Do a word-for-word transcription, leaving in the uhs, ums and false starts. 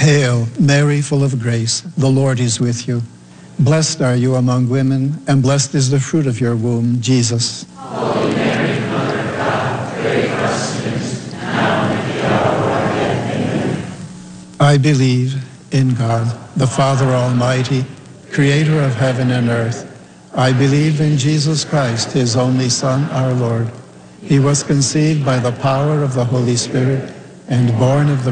Hail, Mary, full of grace, the Lord is with you. Blessed are you among women, and blessed is the fruit of your womb, Jesus. Holy Mary, Mother of God, pray for us sinners, now and at the hour of our death. Amen. I believe in God, the Father Almighty, creator of heaven and earth. I believe in Jesus Christ, his only Son, our Lord. He was conceived by the power of the Holy Spirit and born of the